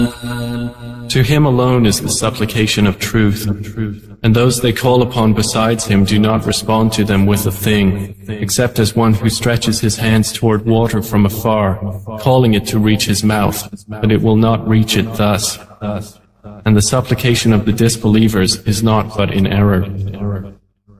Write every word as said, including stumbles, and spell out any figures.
To him alone is the supplication of truth, and those they call upon besides him do not respond to them with a thing, except as one who stretches his hands toward water from afar, calling it to reach his mouth, but it will not reach it thus. And the supplication of the disbelievers is not but in error.